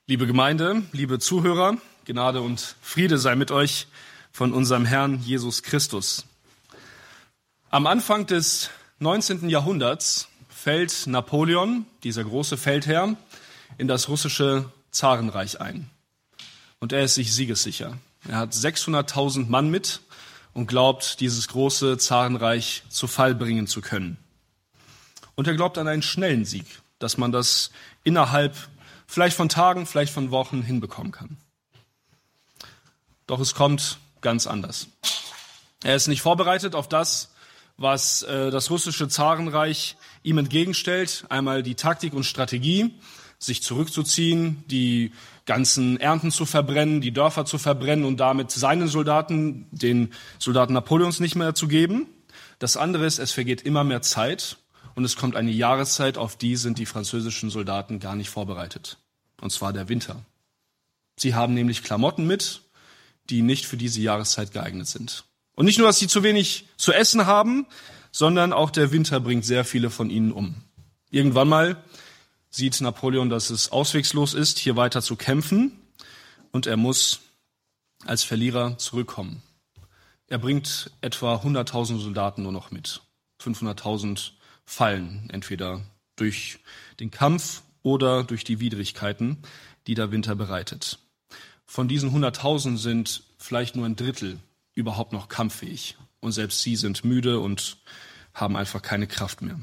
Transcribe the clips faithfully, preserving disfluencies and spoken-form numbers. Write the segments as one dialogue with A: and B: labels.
A: Liebe Gemeinde, liebe Zuhörer, Gnade und Friede sei mit euch von unserem Herrn Jesus Christus. Am Anfang des neunzehnten Jahrhunderts fällt Napoleon, dieser große Feldherr, in das russische Zarenreich ein. Und er ist sich siegessicher. Er hat sechshunderttausend Mann mit und glaubt, dieses große Zarenreich zu Fall bringen zu können. Und er glaubt an einen schnellen Sieg, dass man das innerhalb vielleicht von Tagen, vielleicht von Wochen hinbekommen kann. Doch es kommt ganz anders. Er ist nicht vorbereitet auf das, was äh, das russische Zarenreich ihm entgegenstellt. Einmal die Taktik und Strategie, sich zurückzuziehen, die ganzen Ernten zu verbrennen, die Dörfer zu verbrennen und damit seinen Soldaten, den Soldaten Napoleons, nicht mehr zu geben. Das andere ist, es vergeht immer mehr Zeit. Und es kommt eine Jahreszeit, auf die sind die französischen Soldaten gar nicht vorbereitet. Und zwar der Winter. Sie haben nämlich Klamotten mit, die nicht für diese Jahreszeit geeignet sind. Und nicht nur, dass sie zu wenig zu essen haben, sondern auch der Winter bringt sehr viele von ihnen um. Irgendwann mal sieht Napoleon, dass es auswegslos ist, hier weiter zu kämpfen. Und er muss als Verlierer zurückkommen. Er bringt etwa hunderttausend Soldaten nur noch mit. fünfhunderttausend fallen, entweder durch den Kampf oder durch die Widrigkeiten, die der Winter bereitet. Von diesen hunderttausend sind vielleicht nur ein Drittel überhaupt noch kampffähig. Und selbst sie sind müde und haben einfach keine Kraft mehr.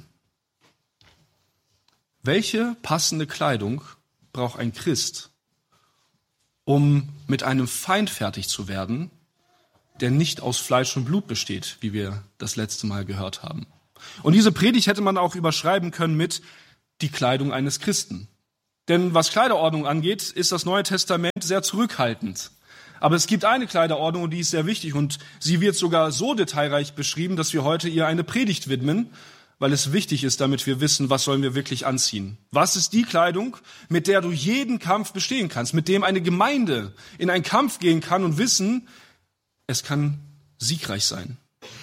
A: Welche passende Kleidung braucht ein Christ, um mit einem Feind fertig zu werden, der nicht aus Fleisch und Blut besteht, wie wir das letzte Mal gehört haben? Und diese Predigt hätte man auch überschreiben können mit die Kleidung eines Christen. Denn was Kleiderordnung angeht, ist das Neue Testament sehr zurückhaltend. Aber es gibt eine Kleiderordnung und die ist sehr wichtig und sie wird sogar so detailreich beschrieben, dass wir heute ihr eine Predigt widmen, weil es wichtig ist, damit wir wissen, was sollen wir wirklich anziehen. Was ist die Kleidung, mit der du jeden Kampf bestehen kannst, mit dem eine Gemeinde in einen Kampf gehen kann und wissen, es kann siegreich sein.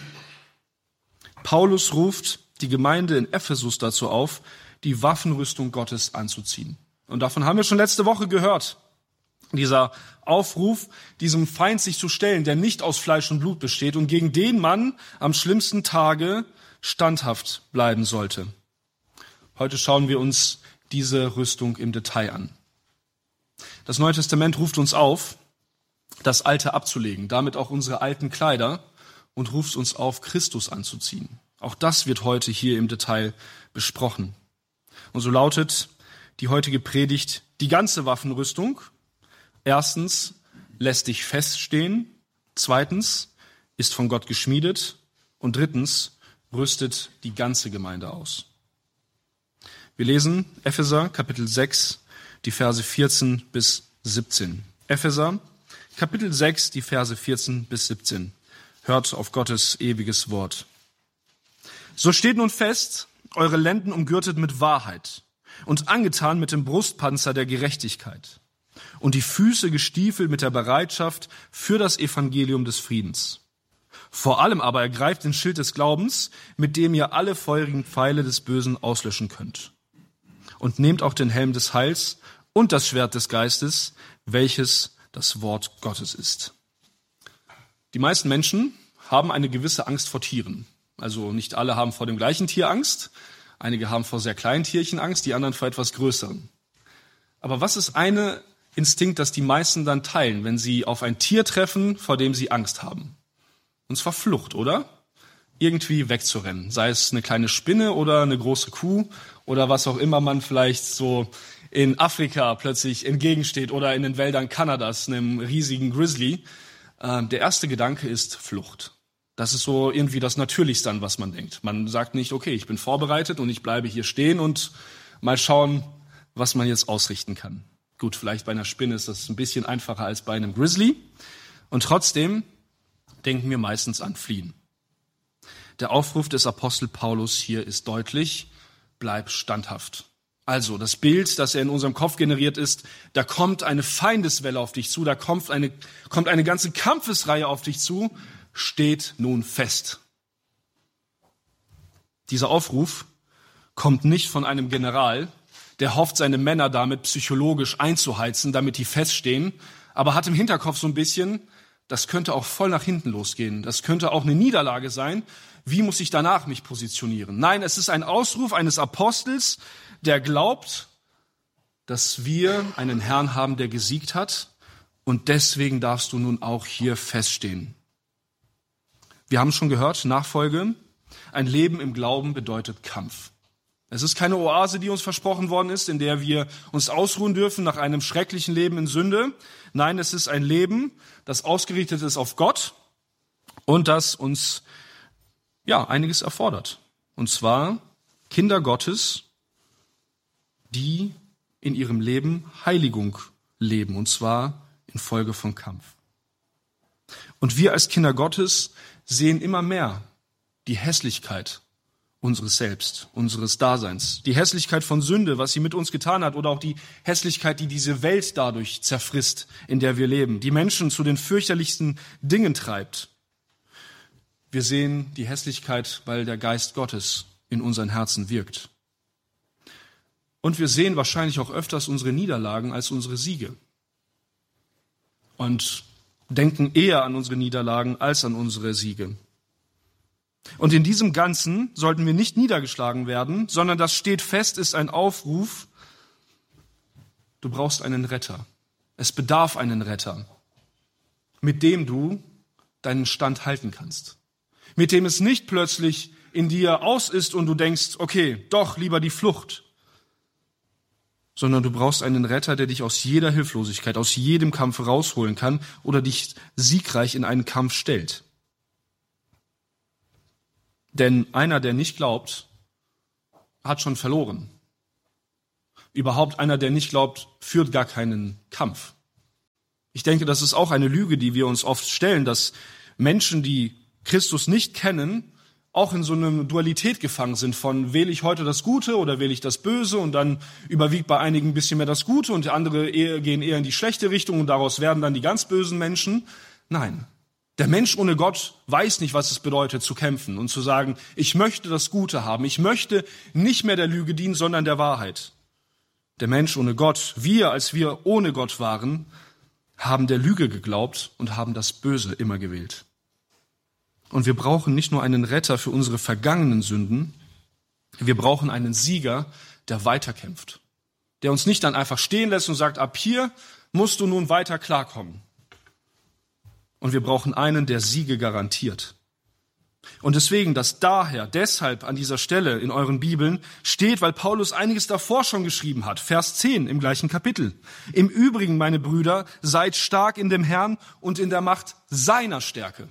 A: Paulus ruft die Gemeinde in Ephesus dazu auf, die Waffenrüstung Gottes anzuziehen. Und davon haben wir schon letzte Woche gehört. Dieser Aufruf, diesem Feind sich zu stellen, der nicht aus Fleisch und Blut besteht und gegen den man am schlimmsten Tage standhaft bleiben sollte. Heute schauen wir uns diese Rüstung im Detail an. Das Neue Testament ruft uns auf, das Alte abzulegen, damit auch unsere alten Kleider, und ruft uns auf, Christus anzuziehen. Auch das wird heute hier im Detail besprochen. Und so lautet die heutige Predigt die ganze Waffenrüstung. Erstens, lässt dich feststehen. Zweitens, ist von Gott geschmiedet. Und drittens, rüstet die ganze Gemeinde aus. Wir lesen Epheser Kapitel sechs, die Verse vierzehn bis siebzehn. Epheser Kapitel sechs, die Verse vierzehn bis siebzehn. Hört auf Gottes ewiges Wort. So steht nun fest, eure Lenden umgürtet mit Wahrheit und angetan mit dem Brustpanzer der Gerechtigkeit und die Füße gestiefelt mit der Bereitschaft für das Evangelium des Friedens. Vor allem aber ergreift den Schild des Glaubens, mit dem ihr alle feurigen Pfeile des Bösen auslöschen könnt. Und nehmt auch den Helm des Heils und das Schwert des Geistes, welches das Wort Gottes ist. Die meisten Menschen haben eine gewisse Angst vor Tieren. Also nicht alle haben vor dem gleichen Tier Angst. Einige haben vor sehr kleinen Tierchen Angst, die anderen vor etwas größeren. Aber was ist eine Instinkt, das die meisten dann teilen, wenn sie auf ein Tier treffen, vor dem sie Angst haben? Und zwar Flucht, oder? Irgendwie wegzurennen. Sei es eine kleine Spinne oder eine große Kuh oder was auch immer man vielleicht so in Afrika plötzlich entgegensteht oder in den Wäldern Kanadas, einem riesigen Grizzly. Der erste Gedanke ist Flucht. Das ist so irgendwie das Natürlichste, an was man denkt. Man sagt nicht, okay, ich bin vorbereitet und ich bleibe hier stehen und mal schauen, was man jetzt ausrichten kann. Gut, vielleicht bei einer Spinne ist das ein bisschen einfacher als bei einem Grizzly. Und trotzdem denken wir meistens an Fliehen. Der Aufruf des Apostel Paulus hier ist deutlich, bleib standhaft. Also das Bild, das er in unserem Kopf generiert ist, da kommt eine Feindeswelle auf dich zu, da kommt eine, kommt eine ganze Kampfesreihe auf dich zu, steht nun fest. Dieser Aufruf kommt nicht von einem General, der hofft, seine Männer damit psychologisch einzuheizen, damit die feststehen, aber hat im Hinterkopf so ein bisschen, das könnte auch voll nach hinten losgehen. Das könnte auch eine Niederlage sein. Wie muss ich danach mich positionieren? Nein, es ist ein Ausruf eines Apostels, der glaubt, dass wir einen Herrn haben, der gesiegt hat. Und deswegen darfst du nun auch hier feststehen. Wir haben schon gehört, Nachfolge, ein Leben im Glauben bedeutet Kampf. Es ist keine Oase, die uns versprochen worden ist, in der wir uns ausruhen dürfen nach einem schrecklichen Leben in Sünde. Nein, es ist ein Leben, das ausgerichtet ist auf Gott und das uns ja einiges erfordert. Und zwar Kinder Gottes, die in ihrem Leben Heiligung leben, und zwar in Folge von Kampf. Und wir als Kinder Gottes sehen immer mehr die Hässlichkeit unseres Selbst, unseres Daseins, die Hässlichkeit von Sünde, was sie mit uns getan hat, oder auch die Hässlichkeit, die diese Welt dadurch zerfrisst, in der wir leben, die Menschen zu den fürchterlichsten Dingen treibt. Wir sehen die Hässlichkeit, weil der Geist Gottes in unseren Herzen wirkt. Und wir sehen wahrscheinlich auch öfters unsere Niederlagen als unsere Siege. Und denken eher an unsere Niederlagen als an unsere Siege. Und in diesem Ganzen sollten wir nicht niedergeschlagen werden, sondern das steht fest, ist ein Aufruf. Du brauchst einen Retter. Es bedarf einen Retter, mit dem du deinen Stand halten kannst. Mit dem es nicht plötzlich in dir aus ist und du denkst, okay, doch, lieber die Flucht. Sondern du brauchst einen Retter, der dich aus jeder Hilflosigkeit, aus jedem Kampf rausholen kann oder dich siegreich in einen Kampf stellt. Denn einer, der nicht glaubt, hat schon verloren. Überhaupt einer, der nicht glaubt, führt gar keinen Kampf. Ich denke, das ist auch eine Lüge, die wir uns oft stellen, dass Menschen, die Christus nicht kennen, auch in so einer Dualität gefangen sind von wähle ich heute das Gute oder wähle ich das Böse, und dann überwiegt bei einigen ein bisschen mehr das Gute und die andere gehen eher in die schlechte Richtung und daraus werden dann die ganz bösen Menschen. Nein. Der Mensch ohne Gott weiß nicht, was es bedeutet, zu kämpfen und zu sagen, ich möchte das Gute haben. Ich möchte nicht mehr der Lüge dienen, sondern der Wahrheit. Der Mensch ohne Gott, wir, als wir ohne Gott waren, haben der Lüge geglaubt und haben das Böse immer gewählt. Und wir brauchen nicht nur einen Retter für unsere vergangenen Sünden, wir brauchen einen Sieger, der weiterkämpft. Der uns nicht dann einfach stehen lässt und sagt, ab hier musst du nun weiter klarkommen. Und wir brauchen einen, der Siege garantiert. Und deswegen, dass daher, deshalb an dieser Stelle in euren Bibeln steht, weil Paulus einiges davor schon geschrieben hat. Vers zehn im gleichen Kapitel. Im Übrigen, meine Brüder, seid stark in dem Herrn und in der Macht seiner Stärke.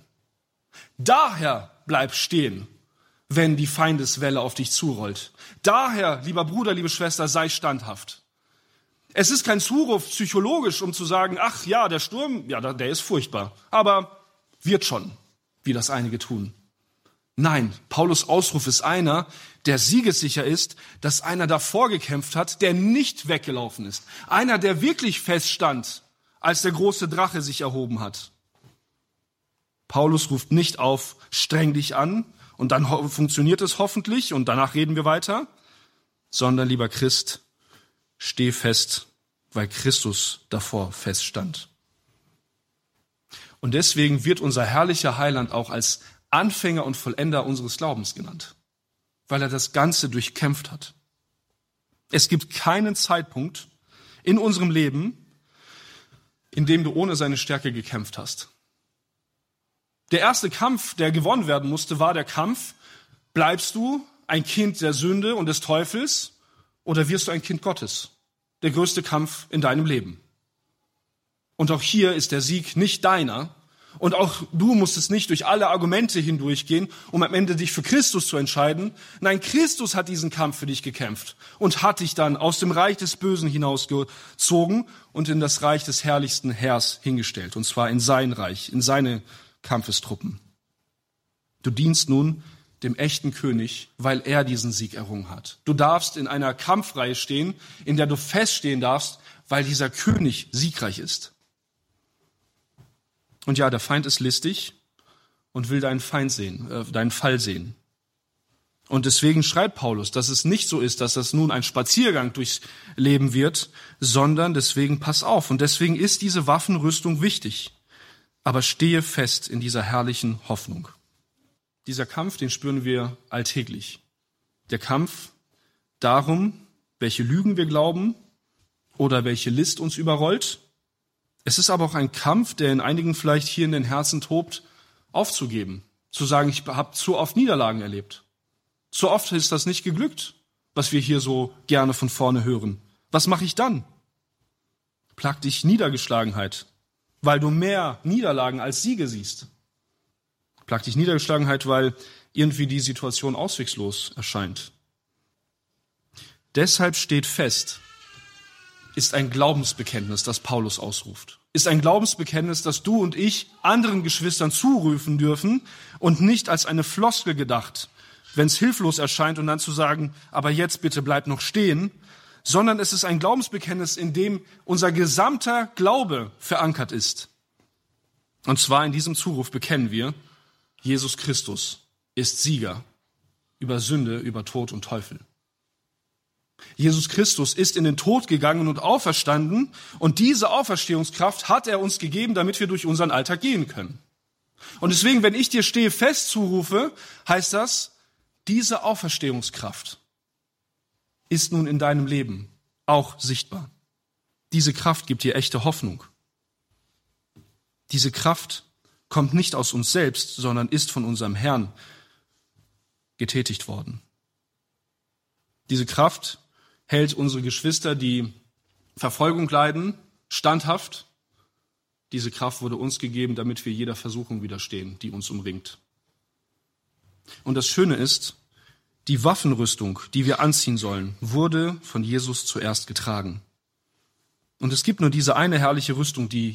A: Daher bleib stehen, wenn die Feindeswelle auf dich zurollt. Daher, lieber Bruder, liebe Schwester, sei standhaft. Es ist kein Zuruf psychologisch, um zu sagen, ach ja, der Sturm, ja, der ist furchtbar, aber wird schon, wie das einige tun. Nein, Paulus' Ausruf ist einer, der siegessicher ist, dass einer davor gekämpft hat, der nicht weggelaufen ist. Einer, der wirklich feststand, als der große Drache sich erhoben hat. Paulus ruft nicht auf, streng dich an und dann ho- funktioniert es hoffentlich und danach reden wir weiter, sondern, lieber Christ, steh fest, weil Christus davor feststand. Und deswegen wird unser herrlicher Heiland auch als Anfänger und Vollender unseres Glaubens genannt, weil er das Ganze durchkämpft hat. Es gibt keinen Zeitpunkt in unserem Leben, in dem du ohne seine Stärke gekämpft hast. Der erste Kampf, der gewonnen werden musste, war der Kampf, bleibst du ein Kind der Sünde und des Teufels oder wirst du ein Kind Gottes? Der größte Kampf in deinem Leben. Und auch hier ist der Sieg nicht deiner. Und auch du musstest nicht durch alle Argumente hindurchgehen, um am Ende dich für Christus zu entscheiden. Nein, Christus hat diesen Kampf für dich gekämpft und hat dich dann aus dem Reich des Bösen hinausgezogen und in das Reich des herrlichsten Herrs hingestellt. Und zwar in sein Reich, in seine Kampfestruppen. Du dienst nun dem echten König, weil er diesen Sieg errungen hat. Du darfst in einer Kampfreihe stehen, in der du feststehen darfst, weil dieser König siegreich ist. Und ja, der Feind ist listig und will deinen Feind sehen, äh, deinen Fall sehen. Und deswegen schreibt Paulus, dass es nicht so ist, dass das nun ein Spaziergang durchs Leben wird, sondern deswegen pass auf. Und deswegen ist diese Waffenrüstung wichtig. Aber stehe fest in dieser herrlichen Hoffnung. Dieser Kampf, den spüren wir alltäglich. Der Kampf darum, welche Lügen wir glauben oder welche List uns überrollt. Es ist aber auch ein Kampf, der in einigen vielleicht hier in den Herzen tobt, aufzugeben. Zu sagen, ich habe zu oft Niederlagen erlebt. Zu oft ist das nicht geglückt, was wir hier so gerne von vorne hören. Was mache ich dann? Plagt dich Niedergeschlagenheit, weil du mehr Niederlagen als Siege siehst. Plagt dich Niedergeschlagenheit, weil irgendwie die Situation ausweglos erscheint. Deshalb steht fest, ist ein Glaubensbekenntnis, das Paulus ausruft. Ist ein Glaubensbekenntnis, das du und ich anderen Geschwistern zurufen dürfen und nicht als eine Floskel gedacht, wenn es hilflos erscheint und dann zu sagen, aber jetzt bitte bleib noch stehen, sondern es ist ein Glaubensbekenntnis, in dem unser gesamter Glaube verankert ist. Und zwar in diesem Zuruf bekennen wir, Jesus Christus ist Sieger über Sünde, über Tod und Teufel. Jesus Christus ist in den Tod gegangen und auferstanden und diese Auferstehungskraft hat er uns gegeben, damit wir durch unseren Alltag gehen können. Und deswegen, wenn ich dir stehe fest zurufe, heißt das, diese Auferstehungskraft ist nun in deinem Leben auch sichtbar. Diese Kraft gibt dir echte Hoffnung. Diese Kraft kommt nicht aus uns selbst, sondern ist von unserem Herrn getätigt worden. Diese Kraft hält unsere Geschwister, die Verfolgung leiden, standhaft. Diese Kraft wurde uns gegeben, damit wir jeder Versuchung widerstehen, die uns umringt. Und das Schöne ist, die Waffenrüstung, die wir anziehen sollen, wurde von Jesus zuerst getragen. Und es gibt nur diese eine herrliche Rüstung, die